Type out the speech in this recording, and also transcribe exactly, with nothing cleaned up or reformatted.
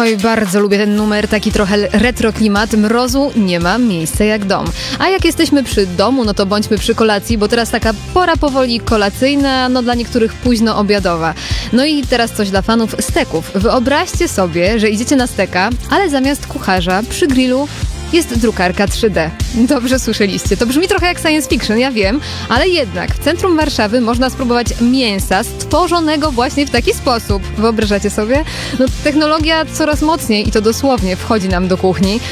Oj, bardzo lubię ten numer, taki trochę retro klimat. Mrozu nie ma, miejsca jak dom. A jak jesteśmy przy domu, no to bądźmy przy kolacji, bo teraz taka pora powoli kolacyjna, no dla niektórych późno obiadowa. No i teraz coś dla fanów steków. Wyobraźcie sobie, że idziecie na steka, ale zamiast kucharza przy grillu jest drukarka trzy D. Dobrze słyszeliście. To brzmi trochę jak science fiction, ja wiem, ale jednak w centrum Warszawy można spróbować mięsa stworzonego właśnie w taki sposób. Wyobrażacie sobie? No technologia coraz mocniej, i to dosłownie, wchodzi nam do kuchni.